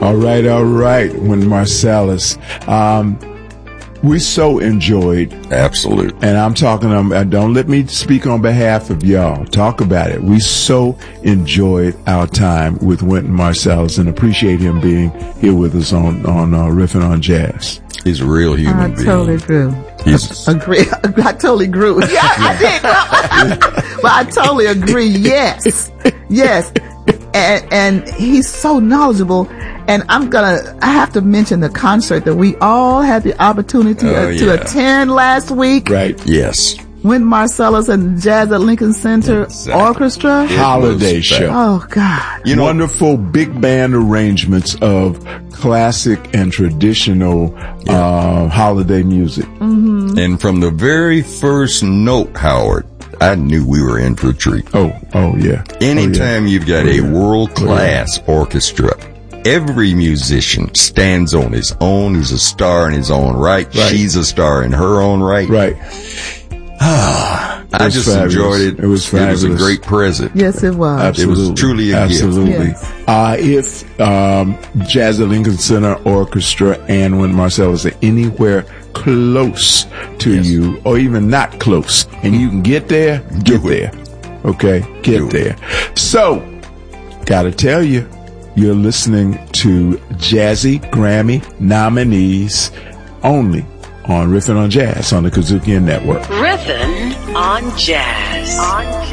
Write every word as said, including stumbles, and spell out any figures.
All right, all right. Wynton Marsalis. Um, we so enjoyed. Absolutely. And I'm talking, um, don't let me speak on behalf of y'all. Talk about it. We so enjoyed our time with Wynton Marsalis and appreciate him being here with us on, on, uh, Riffing on Jazz. He's a real human I being. totally agree. He's agree. I totally grew. Yeah, I did. But I totally agree. Yes. Yes. And, and he's so knowledgeable. And I'm gonna, I have to mention the concert that we all had the opportunity Oh, uh, yeah. to attend last week. Right. yes. Wynton Marsalis and Jazz at Lincoln Center Exactly. Orchestra. It Holiday was show. Oh God. You know, Wonderful big band arrangements of classic and traditional uh, holiday music. and from the very first note, Howard, I knew we were in for a treat. Oh, oh yeah. Anytime you've got a world-class orchestra, every musician stands on his own. He's a star in his own right. Right. She's a star in her own right. Right. I was just fabulous. enjoyed it. It was It was a fabulous. great present. Yes, it was. Absolutely. It was truly a gift. Absolutely. Yes. Uh, if um, Jazz at Lincoln Center Orchestra and Wynton Marsalis are anywhere close to Yes. you, or even not close, and you can get there, get Do it. there. Okay? Get Do it. there. So, gotta tell you, you're listening to Jazzy Grammy nominees only on Riffin' on Jazz on the Kazukian Network. Riffin' on Jazz. On Jazz.